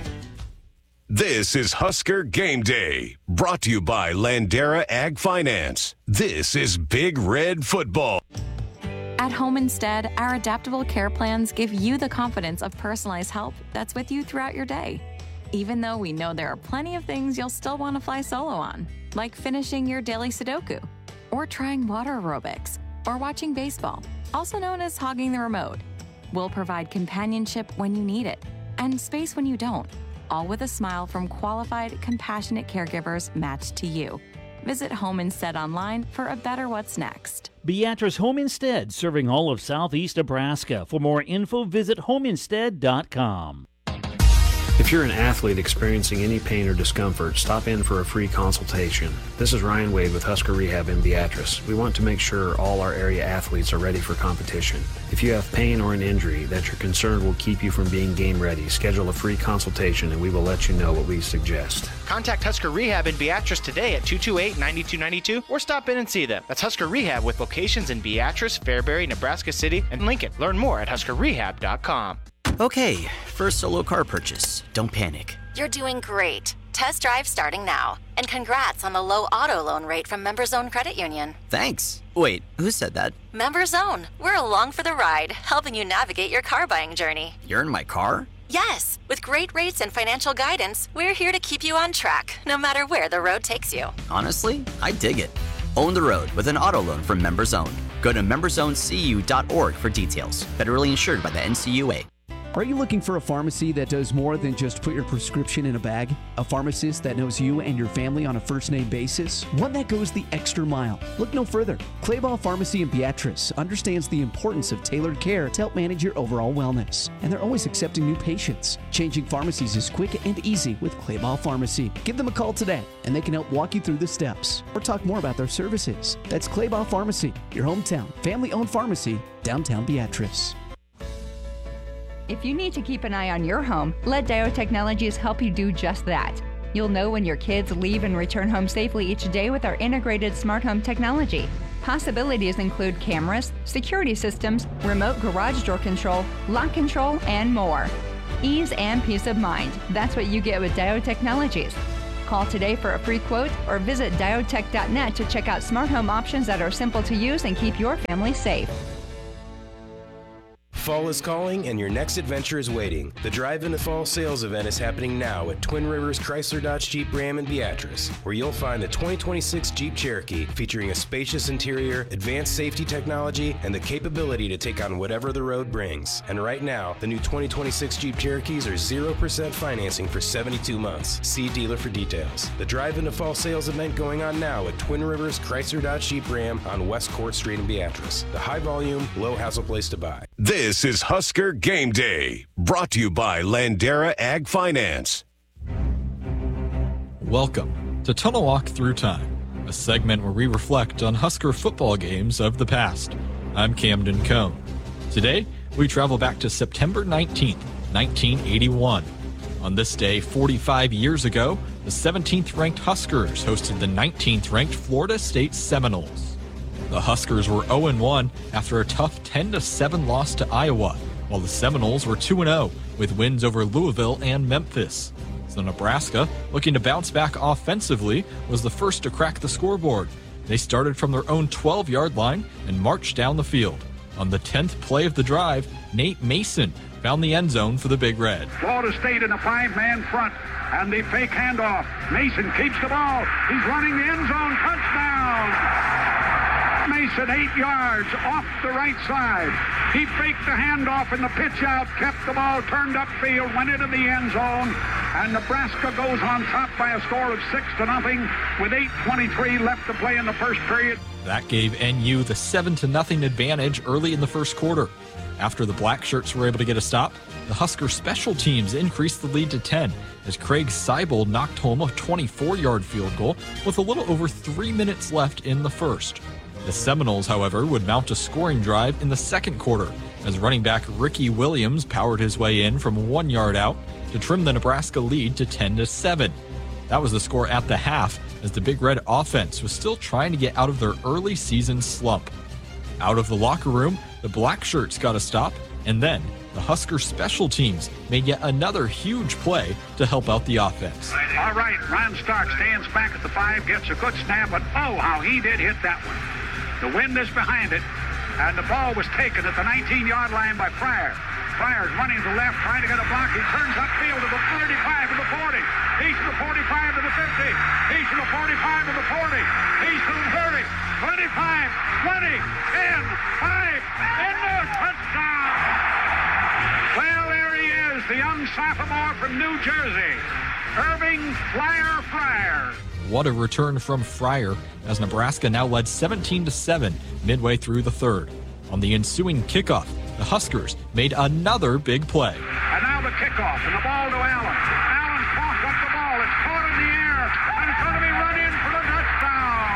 This is Husker Game Day, brought to you by Landera Ag Finance. This is Big Red Football. At Home Instead, our adaptable care plans give you the confidence of personalized help that's with you throughout your day. Even though we know there are plenty of things you'll still want to fly solo on, like finishing your daily Sudoku, or trying water aerobics, or watching baseball, also known as hogging the remote. We'll provide companionship when you need it, and space when you don't. All with a smile from qualified, compassionate caregivers matched to you. Visit Home Instead online for a better what's next. Beatrice Home Instead, serving all of southeast Nebraska. For more info, visit homeinstead.com. If you're an athlete experiencing any pain or discomfort, stop in for a free consultation. This is Ryan Wade with Husker Rehab in Beatrice. We want to make sure all our area athletes are ready for competition. If you have pain or an injury that you're concerned will keep you from being game ready, schedule a free consultation and we will let you know what we suggest. Contact Husker Rehab in Beatrice today at 228-9292 or stop in and see them. That's Husker Rehab with locations in Beatrice, Fairbury, Nebraska City, and Lincoln. Learn more at huskerrehab.com. Okay, first solo car purchase. Don't panic. You're doing great. Test drive starting now. And congrats on the low auto loan rate from MemberZone Credit Union. Thanks. Wait, who said that? MemberZone. We're along for the ride, helping you navigate your car buying journey. You're in my car? Yes. With great rates and financial guidance, we're here to keep you on track, no matter where the road takes you. Honestly, I dig it. Own the road with an auto loan from MemberZone. Go to memberzonecu.org for details. Federally insured by the NCUA. Are you looking for a pharmacy that does more than just put your prescription in a bag? A pharmacist that knows you and your family on a first-name basis? One that goes the extra mile? Look no further. Clayball Pharmacy in Beatrice understands the importance of tailored care to help manage your overall wellness. And they're always accepting new patients. Changing pharmacies is quick and easy with Clayball Pharmacy. Give them a call today, and they can help walk you through the steps or talk more about their services. That's Clayball Pharmacy, your hometown, family-owned pharmacy, downtown Beatrice. If you need to keep an eye on your home, let Dio Technologies help you do just that. You'll know when your kids leave and return home safely each day with our integrated smart home technology. Possibilities include cameras, security systems, remote garage door control, lock control, and more. Ease and peace of mind. That's what you get with Dio Technologies. Call today for a free quote or visit diotech.net to check out smart home options that are simple to use and keep your family safe. Fall is calling and your next adventure is waiting. The Drive Into Fall sales event is happening now at Twin Rivers Chrysler Dodge Jeep Ram in Beatrice, where you'll find the 2026 Jeep Cherokee featuring a spacious interior, advanced safety technology, and the capability to take on whatever the road brings. And right now, the new 2026 Jeep Cherokees are 0% financing for 72 months. See dealer for details. The Drive Into Fall sales event going on now at Twin Rivers Chrysler Dodge Jeep Ram on West Court Street in Beatrice. The high volume, low hassle place to buy. This is Husker Game Day, brought to you by Landera Ag Finance. Welcome to Tunnel Walk Through Time, a segment where we reflect on Husker football games of the past. I'm Camden Cohn. Today, we travel back to September 19th, 1981. On this day, 45 years ago, the 17th-ranked Huskers hosted the 19th-ranked Florida State Seminoles. The Huskers were 0-1 after a tough 10-7 loss to Iowa, while the Seminoles were 2-0 with wins over Louisville and Memphis. So Nebraska, looking to bounce back offensively, was the first to crack the scoreboard. They started from their own 12-yard line and marched down the field. On the 10th play of the drive, Nate Mason found the end zone for the Big Red. Florida State in a five-man front, and the fake handoff. Mason keeps the ball. He's running the end zone. Touchdown! Mason 8 yards off the right side. He faked the handoff and the pitch out, kept the ball turned upfield, went into the end zone, and Nebraska goes on top by a score of 6-0 with 8:23 left to play in the first period. That gave NU the 7-0 advantage early in the first quarter. After the Black Shirts were able to get a stop, the Husker special teams increased the lead to 10 as Craig Seibel knocked home a 24-yard field goal with a little over 3 minutes left in the first. The Seminoles, however, would mount a scoring drive in the second quarter as running back Ricky Williams powered his way in from 1 yard out to trim the Nebraska lead to 10-7. That was the score at the half as the Big Red offense was still trying to get out of their early season slump. Out of the locker room, the Black Shirts got a stop, and then the Husker special teams made yet another huge play to help out the offense. All right, Ron Stark stands back at the 5, gets a good snap, but oh, how he did hit that one. The wind is behind it, and the ball was taken at the 19-yard line by Fryer. Fryer's running to the left, trying to get a block. He turns upfield to the 35 to the 40. He's to the 45 to the 50. He's to the 45 to the 40. He's to the 30, 25, 20, 10, 5, and no touchdown. Well, there he is, the young sophomore from New Jersey, Irving Flyer Fryer. What a return from Fryer, as Nebraska now led 17-7 midway through the third. On the ensuing kickoff, the Huskers made another big play. And now the kickoff, and the ball to Allen. Allen coughs up the ball. It's caught in the air, and it's going to be run in for the touchdown.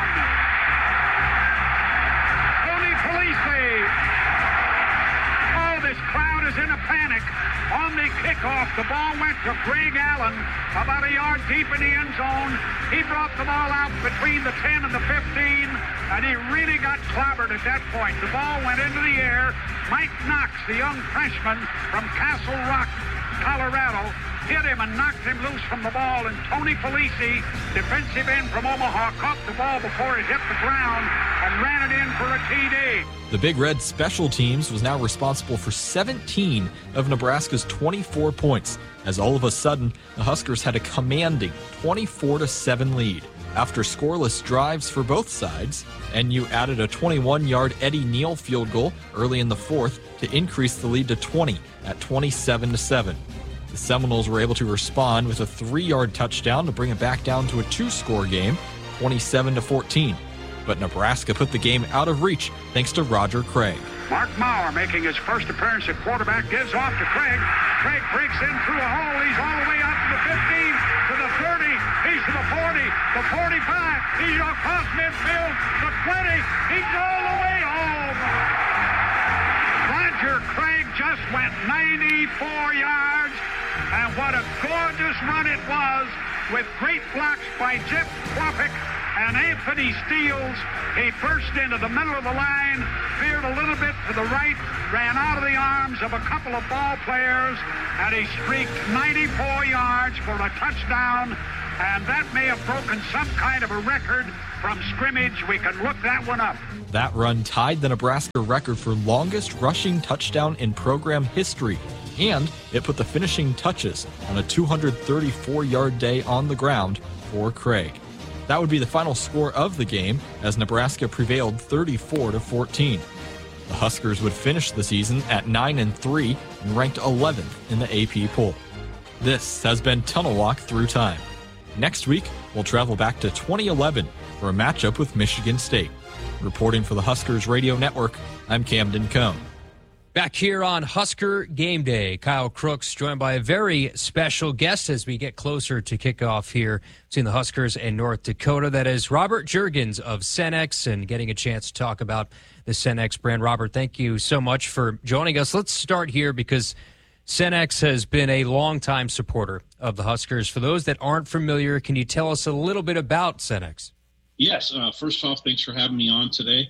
Tony Felice. Oh, this crowd is in a panic. On the kickoff, the ball went to Greg Allen, about a yard deep in the end zone. He brought the ball out between the 10 and the 15, and he really got clobbered at that point. The ball went into the air. Mike Knox, the young freshman from Castle Rock, Colorado, hit him and knocked him loose from the ball, and Tony Felice, defensive end from Omaha, caught the ball before it hit the ground and ran it in for a TD. The Big Red special teams was now responsible for 17 of Nebraska's 24 points, as all of a sudden, the Huskers had a commanding 24-7 lead. after scoreless drives for both sides, NU added a 21-yard Eddie Neal field goal early in the fourth to increase the lead to 20 at 27-7. The Seminoles were able to respond with a 3-yard touchdown to bring it back down to a 2-score game, 27-14. But Nebraska put the game out of reach thanks to Roger Craig. Mark Maurer making his first appearance at quarterback, gives off to Craig. Craig breaks in through a hole. He's all the way up to the 15, to the 30. He's to the 40, the 45. He's across midfield, the 20. He's all the way home. Roger Craig just went 94 yards. And what a gorgeous run it was, with great blocks by Jeff Klopik and Anthony Steele. He burst into the middle of the line, veered a little bit to the right, ran out of the arms of a couple of ball players, and he streaked 94 yards for a touchdown. And that may have broken some kind of a record from scrimmage. We can look that one up. That run tied the Nebraska record for longest rushing touchdown in program history, and it put the finishing touches on a 234-yard day on the ground for Craig. That would be the final score of the game as Nebraska prevailed 34-14. The Huskers would finish the season at 9-3 and ranked 11th in the AP poll. This has been Tunnel Walk Through Time. Next week, we'll travel back to 2011 for a matchup with Michigan State. Reporting for the Huskers Radio Network, I'm Camden Cohn. Back here on Husker Game Day, Kyle Crooks joined by a very special guest as we get closer to kickoff here between the Huskers and North Dakota. That is Robert Juergens of Cenex, and getting a chance to talk about the Cenex brand. Robert, thank you so much for joining us. Let's start here because Cenex has been a longtime supporter of the Huskers. For those that aren't familiar, can you tell us a little bit about Cenex? Yes. First off, thanks for having me on today.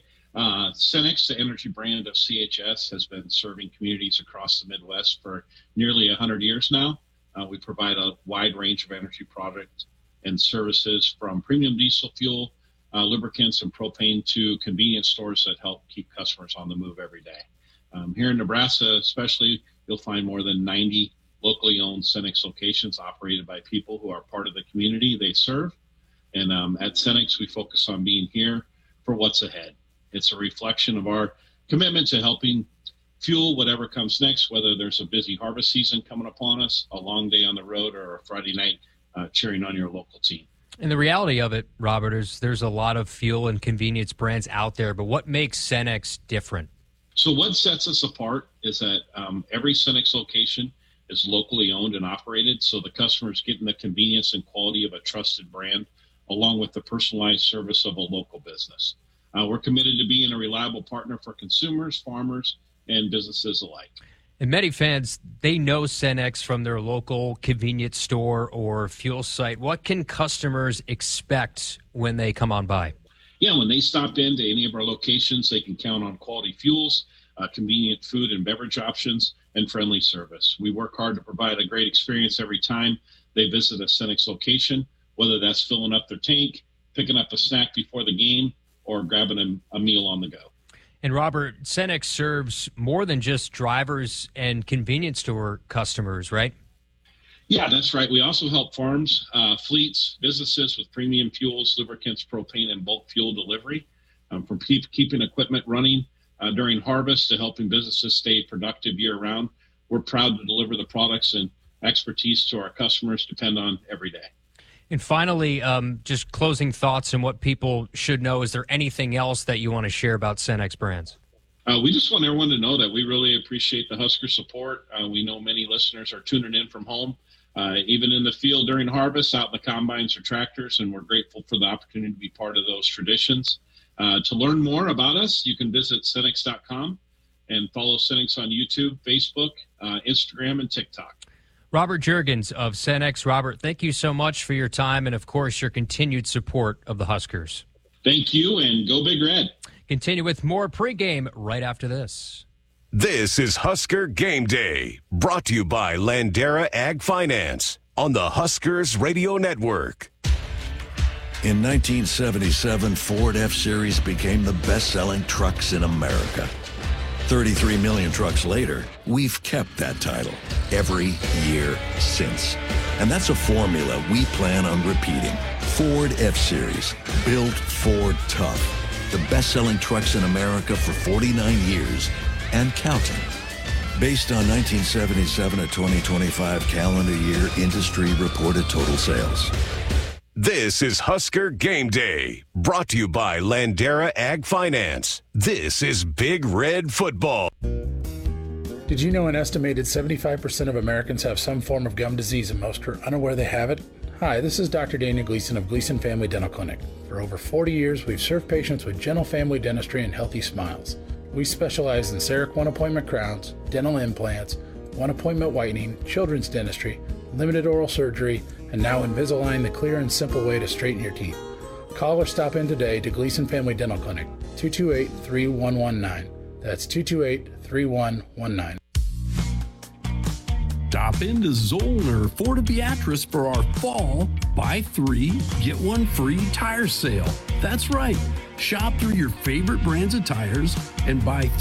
Cenex, the energy brand of CHS, has been serving communities across the Midwest for nearly 100 years now. We provide a wide range of energy products and services, from premium diesel fuel, lubricants, and propane to convenience stores that help keep customers on the move every day. Here in Nebraska especially, you'll find more than 90 locally owned Cenex locations operated by people who are part of the community they serve. And at Cenex, we focus on being here for what's ahead. It's a reflection of our commitment to helping fuel whatever comes next, whether there's a busy harvest season coming upon us, a long day on the road, or a Friday night cheering on your local team. And the reality of it, Robert, is there's a lot of fuel and convenience brands out there, but what makes Cenex different? So what sets us apart is that every Cenex location is locally owned and operated, so the customer's getting the convenience and quality of a trusted brand, along with the personalized service of a local business. We're committed to being a reliable partner for consumers, farmers, and businesses alike. And many fans, they know Cenex from their local convenience store or fuel site. What can customers expect when they come on by? Yeah, when they stop into any of our locations, they can count on quality fuels, convenient food and beverage options, and friendly service. We work hard to provide a great experience every time they visit a Cenex location, whether that's filling up their tank, picking up a snack before the game, or grabbing a meal on the go. And Robert, Cenex serves more than just drivers and convenience store customers, right? Yeah, that's right. We also help farms, fleets, businesses with premium fuels, lubricants, propane, and bulk fuel delivery, from keeping equipment running during harvest to helping businesses stay productive year-round. We're proud to deliver the products and expertise to our customers depend on every day. And finally, just closing thoughts on what people should know. Is there anything else that you want to share about Cenex brands? We just want everyone to know that we really appreciate the Husker support. We know many listeners are tuning in from home, even in the field during harvest, out in the combines or tractors, and we're grateful for the opportunity to be part of those traditions. To learn more about us, you can visit Cenex.com and follow Cenex on YouTube, Facebook, Instagram, and TikTok. Robert Juergens of Cenex. Robert, thank you so much for your time and, of course, your continued support of the Huskers. Thank you, and go Big Red. Continue with more pregame right after this. This is Husker Game Day, brought to you by Landera Ag Finance on the Huskers Radio Network. In 1977, Ford F-Series became the best-selling trucks in America. 33 million trucks later, we've kept that title every year since. And that's a formula we plan on repeating Ford F-Series, built Ford tough. The best-selling trucks in America for 49 years and counting. Based on 1977 to 2025 calendar year industry reported total sales. This is Husker Game Day, brought to you by Landera Ag Finance. This is Big Red Football. Did you know an estimated 75% of Americans have some form of gum disease and most are unaware they have it? Hi, this is Dr. Daniel Gleason of Gleason Family Dental Clinic. For over 40 years, we've served patients with gentle family dentistry and healthy smiles. We specialize in CEREC one-appointment crowns, dental implants, one-appointment whitening, children's dentistry, limited oral surgery, and now Invisalign, the clear and simple way to straighten your teeth. Call or stop in today to Gleason Family Dental Clinic, 228-3119. That's 228-3119. Stop into Zollner Ford Beatrice for our fall buy 3, get 1 free tire sale. That's right. Shop through your favorite brands of tires and buy